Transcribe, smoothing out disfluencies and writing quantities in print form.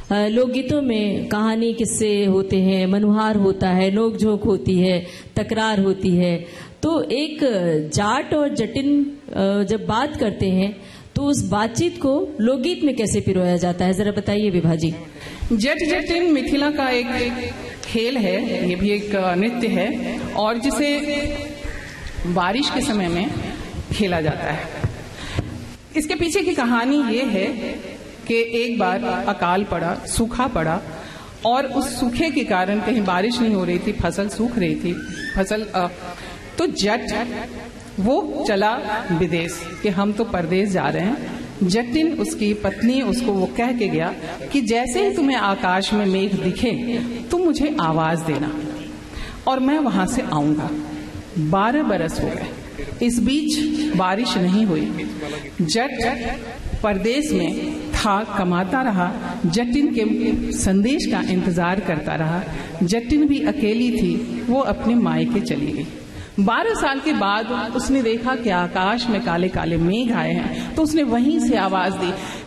लोकगीतों में कहानी किस्से होते हैं, मनुहार होता है, नोकझोंक होती है, तकरार होती है। तो एक जाट और जटिन जब बात करते हैं तो उस बातचीत को लोकगीत में कैसे पिरोया जाता है, जरा बताइए विभा जी। जट जटिन मिथिला का एक खेल है, ये भी एक नृत्य है और जिसे बारिश के समय में खेला जाता है। इसके पीछे की कहानी ये है कि एक बार अकाल पड़ा, सूखा पड़ा और उस सूखे के कारण कहीं बारिश नहीं हो रही थी, फसल सूख रही थी, तो जट वो चला विदेश कि हम तो परदेश जा रहे हैं। जटिन उसकी पत्नी उसको वो कह के गया कि जैसे ही तुम्हें आकाश में मेघ दिखे तुम मुझे आवाज देना और मैं वहां से आऊंगा। 12 बरस हो गए, इस बीच बारिश नहीं हुई। जट परदेश में था, कमाता रहा, जटिन के संदेश का इंतजार करता रहा। जटिन भी अकेली थी, वो अपने मायके चली गई। 12 साल के बाद उसने देखा कि आकाश में काले काले मेघ आए हैं, तो उसने वहीं से आवाज दी